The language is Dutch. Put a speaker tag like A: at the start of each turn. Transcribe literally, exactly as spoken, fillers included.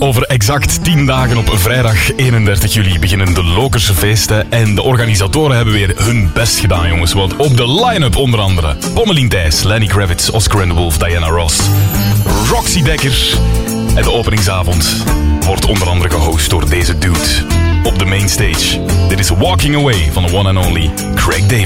A: Over exact tien dagen op vrijdag eenendertig juli beginnen de Lokerse feesten. En de organisatoren hebben weer hun best gedaan, jongens. Want op de line-up onder andere Pommelien Thijs, Lenny Kravitz, Oscar and the Wolf, Diana Ross, Roxy Dekker. En de openingsavond wordt onder andere gehost door deze dude op de mainstage. Dit is Walking Away van de one and only Craig David.